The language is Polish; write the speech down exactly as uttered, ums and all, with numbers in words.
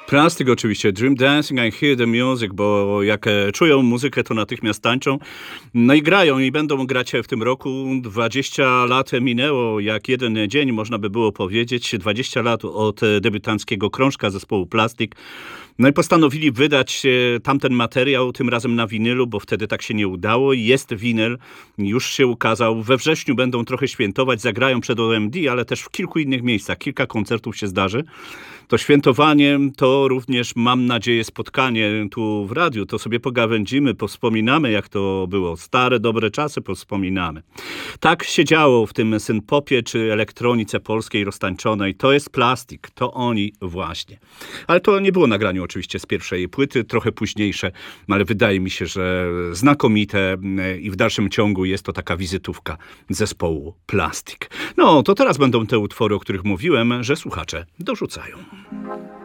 Plastik oczywiście, Dream Dancing, I Hear the Music, bo jak e, czują muzykę, to natychmiast tańczą. No i grają i będą grać w tym roku. dwadzieścia lat minęło, jak jeden dzień, można by było powiedzieć. dwadzieścia lat od debiutanckiego krążka zespołu Plastik. No i postanowili wydać e, tamten materiał, tym razem na winylu, bo wtedy tak się nie udało. Jest winyl, już się ukazał. We wrześniu będą trochę świętować, zagrają przed O M D, ale też w kilku innych miejscach. Kilka koncertów się zdarzy. To świętowanie, to również, mam nadzieję, spotkanie tu w radiu. To sobie pogawędzimy, powspominamy, jak to było. Stare, dobre czasy powspominamy. Tak się działo w tym synpopie czy elektronice polskiej roztańczonej. To jest Plastik, to oni właśnie. Ale to nie było nagranie oczywiście z pierwszej płyty, trochę późniejsze, ale wydaje mi się, że znakomite i w dalszym ciągu jest to taka wizytówka zespołu Plastik. No, to teraz będą te utwory, o których mówiłem, że słuchacze dorzucają.